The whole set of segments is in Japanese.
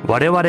我々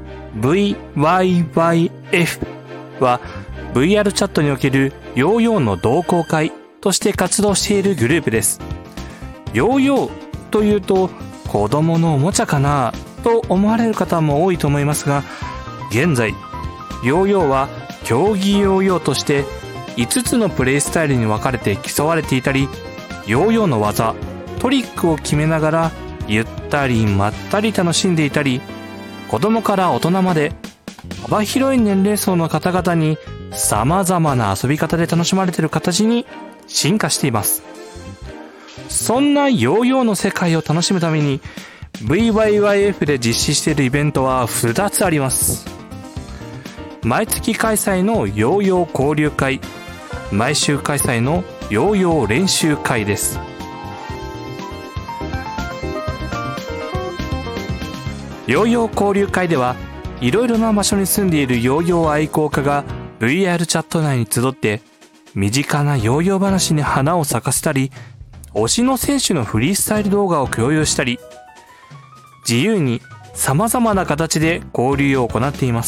VYYF は VR チャットにおけるヨーヨーの同好会として活動しているグループです。ヨーヨーというと子供のおもちゃかなと思われる方も多いと思いますが、現在ヨーヨーは競技ヨーヨーとして5つのプレイスタイルに分かれて競われていたり、ヨーヨーの技トリックを決めながらゆったりまったり楽しんでいたり、子供から大人まで幅広い年齢層の方々に様々な遊び方で楽しまれている形に進化しています。そんなヨーヨーの世界を楽しむために VYYF で実施しているイベントは2つあります。毎月開催のヨーヨー交流会、毎週開催のヨーヨー練習会です。ヨーヨー交流会ではいろいろな場所に住んでいるヨーヨー愛好家が VR チャット内に集って身近なヨーヨー話に花を咲かせたり、推しの選手のフリースタイル動画を共有したり、自由に様々な形で交流を行っています。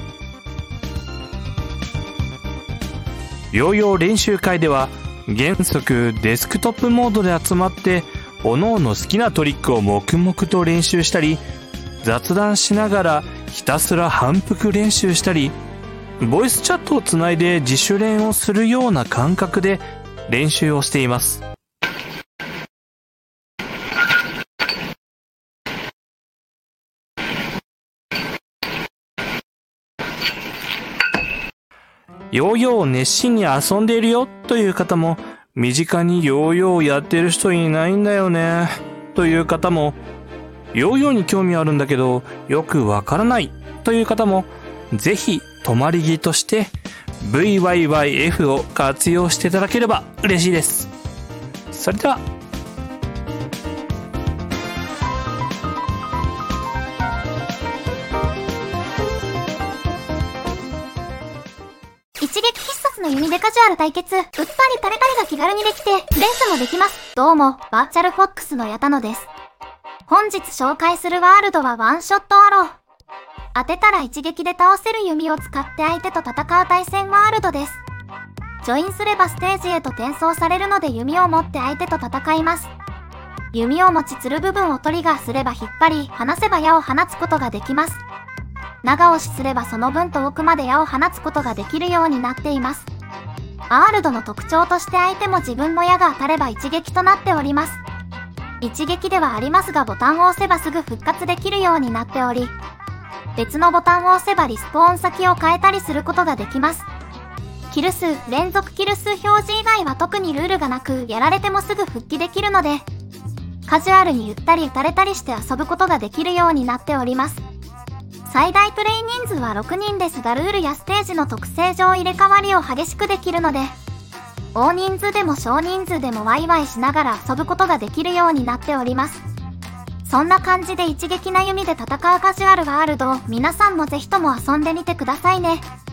ヨーヨー練習会では原則デスクトップモードで集まって各々好きなトリックを黙々と練習したり、雑談しながらひたすら反復練習したり、ボイスチャットをつないで自主練をするような感覚で練習をしています。ヨーヨーを熱心に遊んでいるよという方も、身近にヨーヨーをやってる人いないんだよねという方も、ヨーヨーに興味あるんだけどよくわからないという方も、ぜひ泊まり木として VYYF を活用していただければ嬉しいです。それでは一撃必殺の弓でカジュアル対決、うっぱりタレタレが気軽にできてレースもできます。どうもバーチャルフォックスの矢田野です。本日紹介するワールドはワンショットアロー。当てたら一撃で倒せる弓を使って相手と戦う対戦ワールドです。ジョインすればステージへと転送されるので弓を持って相手と戦います。弓を持ちつる部分をトリガーすれば引っ張り、離せば矢を放つことができます。長押しすればその分遠くまで矢を放つことができるようになっています。ワールドの特徴として相手も自分の矢が当たれば一撃となっております。一撃ではありますがボタンを押せばすぐ復活できるようになっており、別のボタンを押せばリスポーン先を変えたりすることができます。キル数、連続キル数表示以外は特にルールがなく、やられてもすぐ復帰できるので、カジュアルにゆったり打たれたりして遊ぶことができるようになっております。最大プレイ人数は6人ですが、ルールやステージの特性上入れ替わりを激しくできるので、大人数でも少人数でもワイワイしながら遊ぶことができるようになっております。そんな感じで一撃な弓で戦うカジュアルワールドを皆さんもぜひとも遊んでみてくださいね。